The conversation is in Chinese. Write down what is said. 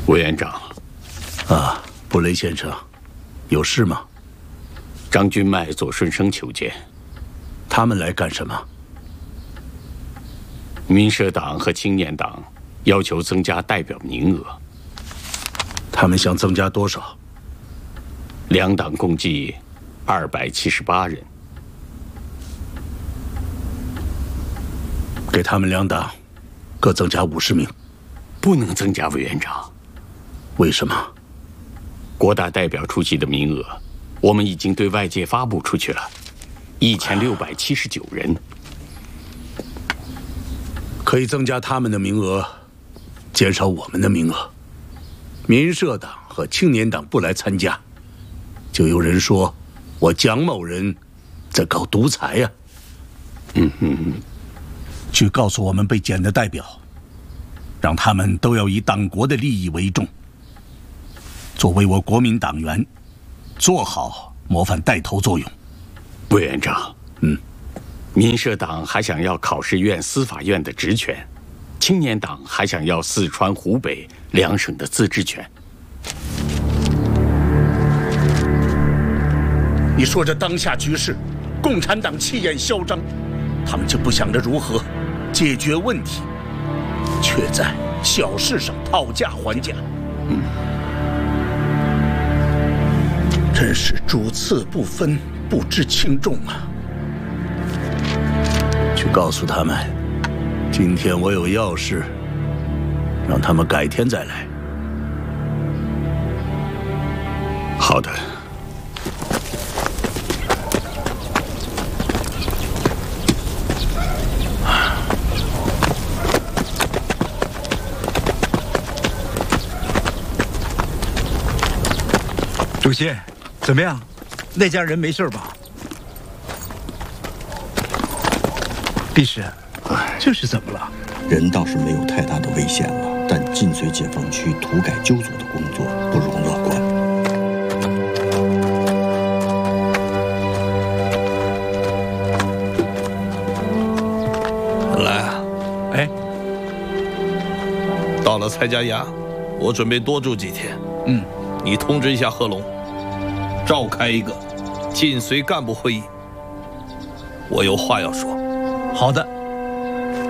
委员长， 布雷先生，有事吗？ 张君迈、左顺生求见。 他们来干什么？ 民社党和青年党要求增加代表名额。 他们想增加多少？ 两党共计278人。 给他们两党各增加50名。 不能增加，委员长。 为什么？ 国大代表出席的名额，我们已经对外界发布出去了，1679人。 可以增加他们的名额，减少我们的名额。民社党和青年党不来参加，就有人说我蒋某人在搞独裁呀。 去告诉我们被减的代表，让他们都要以党国的利益为重。作为我国民党员，做好模范带头作用。 委员长，民社党还想要考试院、司法院的职权，青年党还想要四川、湖北2省的自治权。 你说这当下局势，共产党气焰嚣张，他们就不想着如何解决问题，却在小事上讨价还价。真是主次不分，不知轻重啊！ 去告诉他们，今天我有要事，让他们改天再来。 好的。 主席，怎么样？那家人没事吧？帝师，这是怎么了？ 人倒是没有太大的危险了，但晋绥解放区土改纠组的工作不容乐观。 来啊！ 哎， 到了蔡家崖，我准备多住几天。你通知一下贺龙，召开一个晋绥干部会议，我有话要说。 好的。